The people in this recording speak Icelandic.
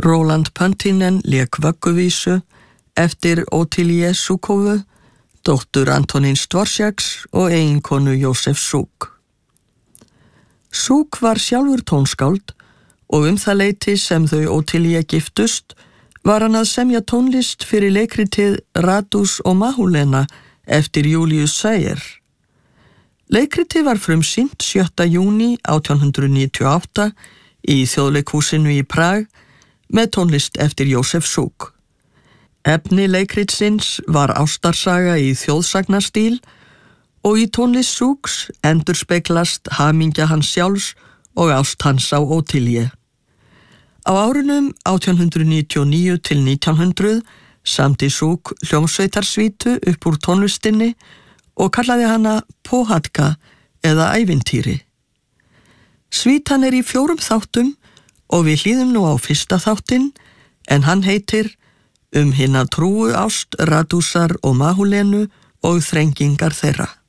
Roland Pöntinen lék vögguvísu eftir Ottilie Žukovu, dóttur Antonins Dvořáks og eiginkonu Jósef Žuk. Žuk var sjálfur tónskáld og það leyti sem þau Ottilie giftust var hann að semja tónlist fyrir leikritið Radus og Mahulena eftir Julius Sayre. Leikritið var frumsýnt 7. júní 1898 í Þjóðleikhúsinu í Prag með tónlist eftir Jósef Žuk. Efni leikritsins var ástarsaga í þjóðsagnastíl og í tónlist Žuks endurspeglast hamingja hans sjálfs og ást hans á Ottilie. Á árunum 1899 til 1900 samdi Žuk hljómsveitarsvítu upp úr tónlistinni og kallaði hana Pohádka eða ævintýri. Svítan í 4 þáttum og við hlýðum nú á fyrsta þáttinn en hann heitir hina trúu ást Radusar og Mahulenu og þrengingar þeirra.